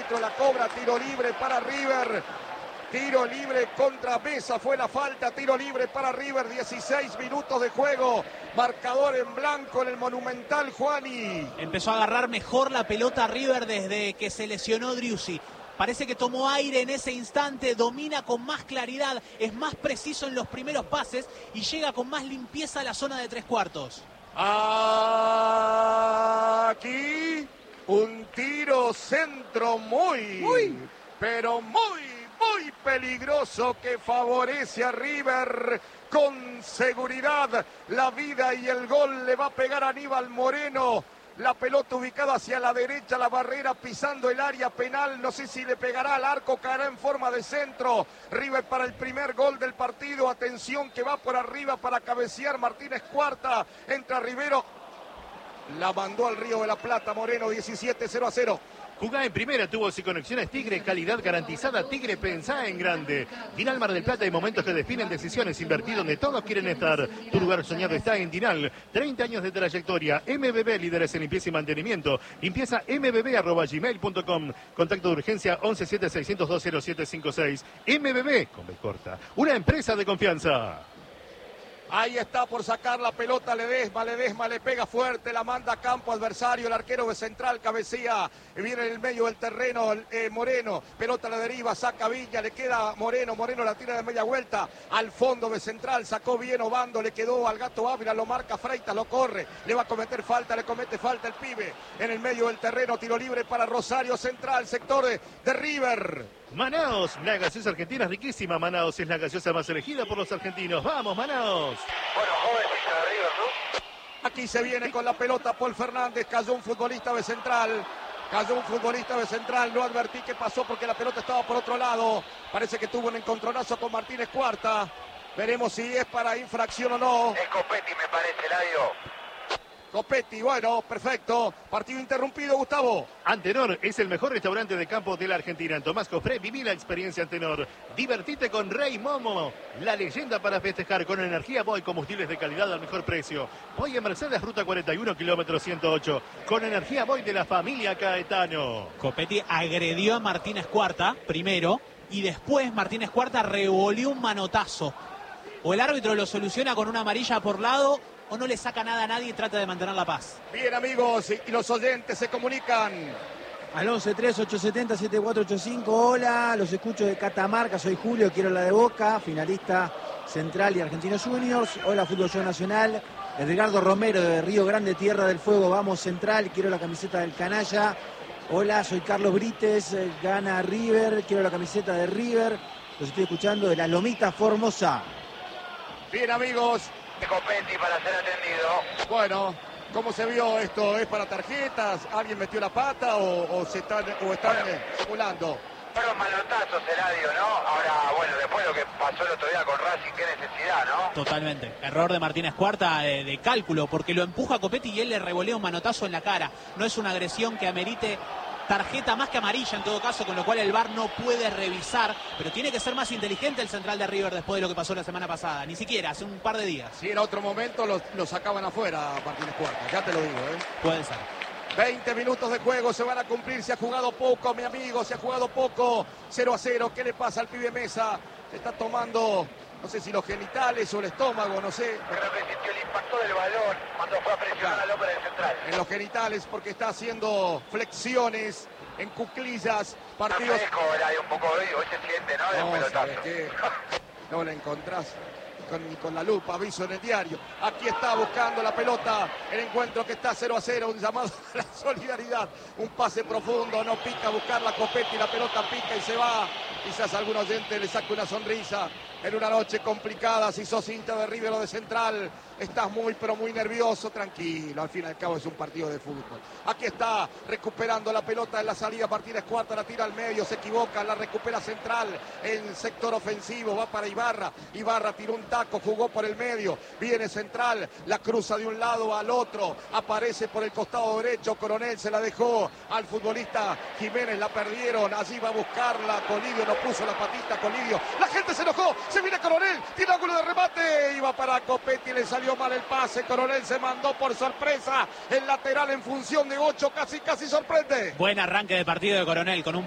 árbitro la cobra, tiro libre para River. Tiro libre contra Mesa, fue la falta, tiro libre para River, 16 minutos de juego, marcador en blanco en el Monumental, Juani. Empezó a agarrar mejor la pelota River desde que se lesionó Driussi. Parece que tomó aire en ese instante, domina con más claridad, es más preciso en los primeros pases y llega con más limpieza a la zona de tres cuartos. Aquí un tiro centro muy peligroso que favorece a River. Con seguridad la vida y el gol le va a pegar a Aníbal Moreno. La pelota ubicada hacia la derecha, la barrera pisando el área penal. No sé si le pegará al arco, caerá en forma de centro. River para el primer gol del partido. Atención que va por arriba para cabecear Martínez Cuarta. Entra Rivero. La mandó al Río de la Plata Moreno, 17-0-0. Jugá en primera, tubos y conexiones Tigre, calidad garantizada. Tigre, pensá en grande. Dinal Mar del Plata, hay momentos que definen decisiones. Invertir donde todos quieren estar. Tu lugar soñado está en Dinal. 30 años de trayectoria. MBB, líderes en limpieza y mantenimiento. Limpieza mbb@gmail.com. Contacto de urgencia 1176020756. MBB, con B corta. Una empresa de confianza. Ahí está por sacar la pelota Ledesma le pega fuerte, la manda a campo adversario, el arquero de central cabecea, viene en el medio del terreno Moreno, pelota a la deriva, saca Villa, le queda Moreno la tira de media vuelta, al fondo de central, sacó bien Obando, le quedó al Gato Ávila, lo marca Freitas, lo corre, le va a cometer falta, le comete falta el pibe, en el medio del terreno, tiro libre para Rosario Central, sector de River. Manaos, la gaseosa argentina es riquísima. Manaos es la gaseosa más elegida por los argentinos. ¡Vamos, Manaos! Bueno, joven, de River, ¿no? Aquí se viene con la pelota Paul Fernández, cayó un futbolista de central. No advertí qué pasó porque la pelota estaba por otro lado. Parece que tuvo un encontronazo con Martínez Cuarta. Veremos si es para infracción o no. Es Copetti, me parece, Eladio. Copetti, bueno, perfecto. Partido interrumpido, Gustavo. Antenor es el mejor restaurante de campo de la Argentina. En Tomás Cofré, viví la experiencia Antenor. Divertite con Rey Momo, la leyenda para festejar con energía Boy, combustibles de calidad al mejor precio. Boy en Mercedes, ruta 41, kilómetro 108. Con energía Boy de la familia Caetano. Copetti agredió a Martínez Cuarta primero y después Martínez Cuarta revolvió un manotazo. O el árbitro lo soluciona con una amarilla por lado o no le saca nada a nadie y trata de mantener la paz. Bien, amigos, y los oyentes se comunican. Al 11-3-870-7485, hola, los escucho de Catamarca, soy Julio, quiero la de Boca, finalista Central y Argentinos Juniors. Hola, Fútbol Show Nacional. Edgardo Romero de Río Grande, Tierra del Fuego, vamos Central, quiero la camiseta del Canalla. Hola, soy Carlos Brites, gana River, quiero la camiseta de River. Los estoy escuchando de la Lomita Formosa. Bien, amigos. Copetti para ser atendido. Bueno, ¿cómo se vio esto? ¿Es para tarjetas? ¿Alguien metió la pata o están simulando? Fueron manotazos, Eladio, ¿no? Ahora, bueno, después de lo que pasó el otro día con Racing, qué necesidad, ¿no? Totalmente. Error de Martínez Cuarta de cálculo, porque lo empuja a Copetti y él le revolea un manotazo en la cara. No es una agresión que amerite tarjeta más que amarilla en todo caso, con lo cual el VAR no puede revisar, pero tiene que ser más inteligente el central de River después de lo que pasó la semana pasada, ni siquiera, hace un par de días. Si era otro momento lo sacaban afuera Martínez Cuarta, ya te lo digo, ¿eh? Puede ser. 20 minutos de juego, se van a cumplir, se ha jugado poco, mi amigo, se ha jugado poco, 0-0, ¿qué le pasa al pibe Mesa? Está tomando, no sé si los genitales o el estómago, no sé. Creo que sintió el impacto del balón cuando fue a presionar al hombre del central. En los genitales porque está haciendo flexiones en cuclillas, partidos... Está fresco, Eladio, un poco hoy se siente, ¿no? De un pelotazo. No la encontrás con la lupa, aviso en el diario. Aquí está buscando la pelota, el encuentro que está 0-0, un llamado a la solidaridad, un pase profundo, no pica, buscar la Copetti, la pelota pica y se va. Quizás algún oyente le saque una sonrisa en una noche complicada. Si sos hincha de River o de Central, estás muy pero muy nervioso, tranquilo, al fin y al cabo es un partido de fútbol. Aquí está recuperando la pelota en la salida Martínez Cuarta, la tira al medio, se equivoca, la recupera Central en sector ofensivo, va para Ibarra tiró un taco, jugó por el medio, viene Central, la cruza de un lado al otro, aparece por el costado derecho, Coronel se la dejó al futbolista Jiménez, la perdieron, allí va a buscarla, Colidio no puso la patita, Colidio, la gente se enojó, se viene Coronel, tiene ángulo de remate, iba para Copetti, le salió mal el pase, Coronel se mandó por sorpresa, el lateral en función de 8, casi sorprende. Buen arranque de partido de Coronel, con un